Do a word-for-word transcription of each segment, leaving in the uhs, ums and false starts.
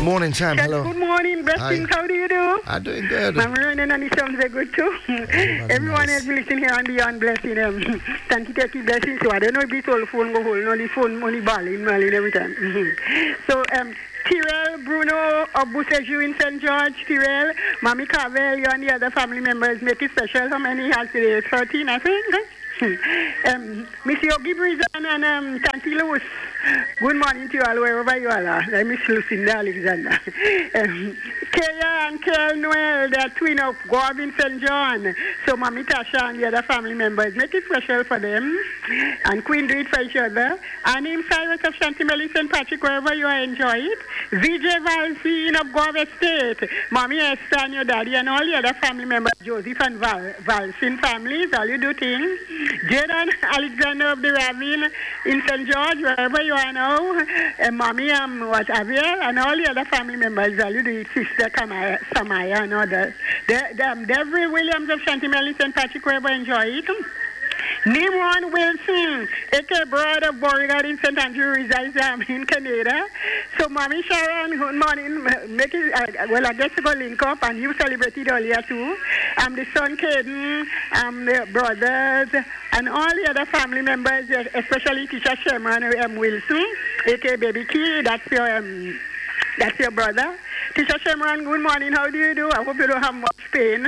Morning, Sam. Hello. Good morning, blessings. How do you do? I'm doing good. I'm running and it sounds very good too. Everyone nice. is listening here and beyond blessing them. Thank you, thank you, blessing. So I don't know if this whole phone go hold, no, the phone money balling, balling every time. So, um, Tyrell, Bruno, Obuseju in Saint George, Tyrell, Mommy Carvel, you and the other family members make it special. How many has today? thirteen, I think. um, Miss Yogi Brizan and um, Tanti Lewis. Good morning to you all, wherever you all are. I miss Lucinda Alexander. um, Kaya and Kel Noel, they're twin of Gorvin Saint John. So Mommy Tasha and the other family members, make it special for them. And Queen do it for each other. And him Cyrus of Chantimeli Saint Patrick, wherever you are, enjoy it. V J Valsine of Gorv Estate. Mommy Esther and your daddy and all the other family members, Joseph and Val, Valsine families, all you do things. Jaden Alexander of the Ravine in Saint George, wherever you are now, and Mommy um, was Javier, and all the other family members, all you do, Sister Kamaya, Samaya, and others. The, the, Devery Williams of Chantimeli Saint Patrick, wherever enjoy it. Nimron Wilson, a K brother of Beauregard in Saint Andrew, resides um, in Canada. So, Mommy Sharon, good morning. Make it, uh, well, I guess to go link up, and you celebrated earlier too. Um, the son Caden, um, the brothers, and all the other family members, especially Teacher Sherman um, Wilson, a K Baby Key, that's your, um, that's your brother. Teacher Shemran, good morning. How do you do? I hope you don't have much pain.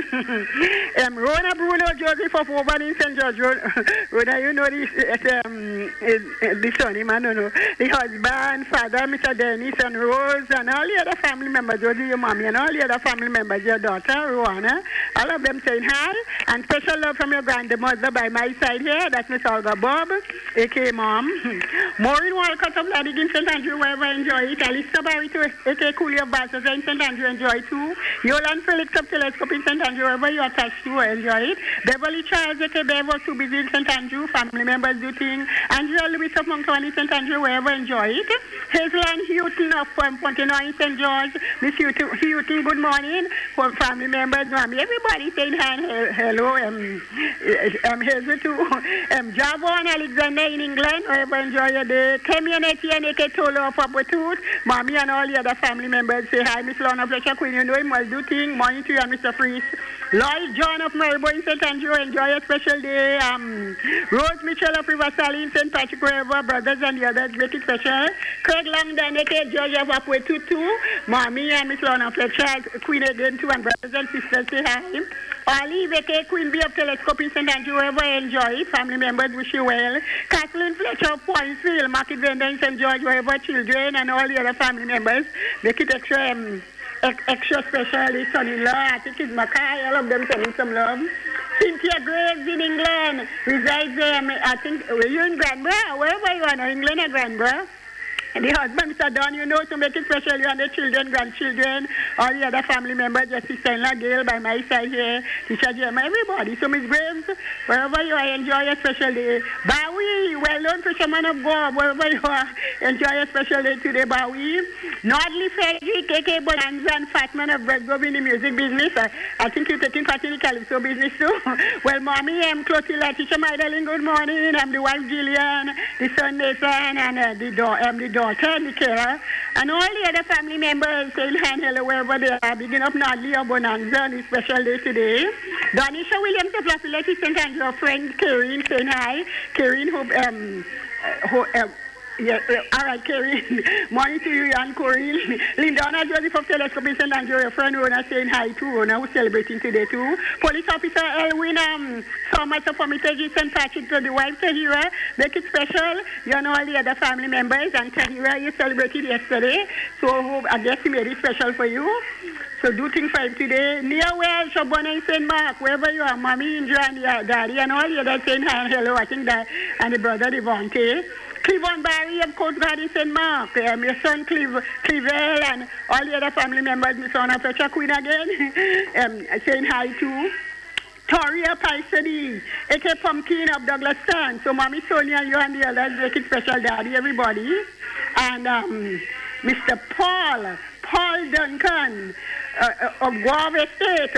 um, Rona Bruno Joseph of Oban in Saint George. Rona, you know this, uh, um, uh, the son, him, I don't know. The husband, father, Mister Dennis, and Rose, and all the other family members, Josie, your mommy, and all the other family members, your daughter, Rowana. All of them saying hi. And special love from your grandmother by my side here. That's Miss Olga Bob, a K Mom. Maureen Walcott of Ladig in Saint Andrew, wherever I enjoy it. Alissa Barrito, a K Cooley of Basses in Saint Andrew, enjoy too. Yolan Felix of Telescope in Saint Andrew, wherever you attached to, enjoy it. Beverly Charles, a K Bev was too busy in Saint Andrew, family members do things. Andrea Lewis of Moncton in Saint Andrew, wherever enjoy it. Hazeland Houghton of um, Pontenoy in Saint George, Miss Houghton, Houghton, good morning. For family members, mommy, everybody saying hi and hello. Um, um, Hazel too. Um, Javon Alexander in England, wherever enjoy your day. Community and A K Tolo of Uppertooth, mommy and all the other family members say hi. Miss Lorna Fletcher Queen, you know him well do thing. Morning to you and Mister Freeze. Lloyd John of Maribor in Saint Andrew, enjoy a special day. Um, Rose Mitchell of River Sally in Saint Patrick, wherever brothers and the others make it special. Craig Langdon, A K George of Upway Tutu, mommy and Miss Lorna Fletcher Queen again too, and brothers and sisters say hi. Olive, A K Queen B of Telescope in Saint Andrew, wherever enjoy it. Family members wish you well. Kathleen Fletcher of Pointsville, Market Vendor in Saint George, wherever children and all the other family members make it extra. Um, Extra special, son-in-law, I think it's Mackay, all of them sending some love. Cynthia Graves in England resides there, I think, were you in Granborough? Wherever you are now, England or Granborough? And the husband, Mister Don, you know, to make it special, you and the children, grandchildren, all the other family members, your sister-in-law, Gail, by my side here, Teacher Gemma, everybody. So, Miss Graves, wherever you are, enjoy a special day. Bowie, well-known fisherman of God, wherever you are, enjoy a special day today, Bowie. Nordley Frederick, A K Bonanza, and Fatman of Bresgrove in the music business. I, I think you're taking part in the Calypso business too. Well, Mommy, I'm Clotilde, Teacher Magdalene, good morning. I'm the wife, Gillian, the son, Nathan, and uh, the, do- um, the daughter, Nicara, and all the other family members saying hi and hello wherever they are. Begin up Nordley or Bonanza on this special day today. Donisha Williams of Lafayette, Saint Andrew, friend Karine saying hi. Karine, hope, um, uh, ho- uh, yeah, uh, all right, Karine. Morning to you and Corinne. Lindana Joseph of Telescope in Saint Andrew, your friend Rona saying hi to Rona, who's celebrating today too. Police Officer Elwin, um, so much of Hermitage Saint Patrick to the wife Tahira. Make it special. You know all the other family members, and Tahira, you celebrated yesterday. So I guess he made it special for you. So do things for him today. Near Welsh, Shabona in Saint Mark, wherever you are, Mommy, Indra, and your daddy, and all the others saying hi and hello. I think that, and the brother Devontae. Cleveland Barry of Coast Guard in Saint Mark, um, your son Cleve, Clevelle, and all the other family members, Miss Anna Fletcher Queen again, um, saying hi to. Toria Paisadi, A K Pumpkin of Douglas Town. So Mommy Sonia, you and the others make it special, daddy, everybody. And um, Mister Paul, Paul Duncan, uh, uh, of Guave Estate.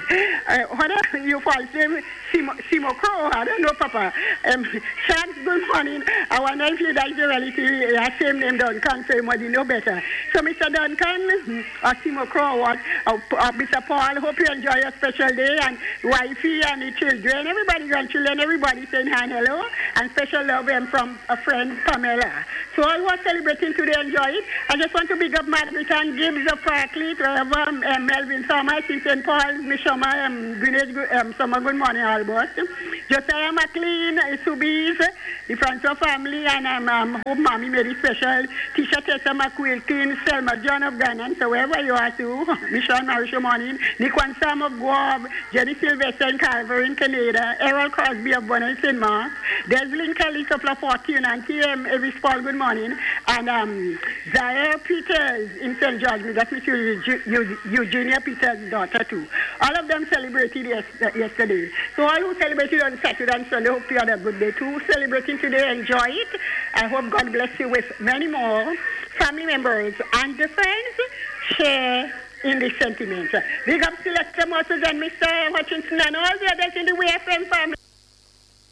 uh, what are you false name? Simo, Simo Crow, I don't know, Papa. Um, Shanks, good morning. I wonder if you guys are relative, uh, same name Duncan, so you might know better. So So, Mister Duncan, uh, Simo Crowell, uh, uh, Mister Paul, hope you enjoy your special day, and wifey and the children, everybody, grandchildren, everybody saying hi and hello, and special love um, from a friend, Pamela. So all who are celebrating today, enjoy it. I just want to big up Margaret and Gibbs of Parkleet, wherever um, um, Melvin Thomas in Saint Paul, Mishoma, um, Greenwich, um, Summer, good morning, Albert. Josiah McLean, Subies, the Francois family, and um, um, hope Mommy made it special. Tisha Tessa McQuilkin, Selma John of Ghana, so wherever you are too, Michelle Marisha Morning, Nikwan Sam of Guab, Jenny Sylvester in Calvary in Canada, Errol Crosby of Bonnet Saint Mark, Deslin Kelly, couple of fourteen, and T M Every Paul, good morning, and um, Zaire Peters in Saint George, that's Miss Eugenia Peters' daughter too. All of them celebrated yes, yesterday. So all who celebrated on Saturday and Sunday, hope you had a good day too. Celebrating today, enjoy it. I hope God bless you with many more family members and the friends. Share in the sentiments. Big up Selector Moses and Mister Hutchinson and all the others in the W F M family.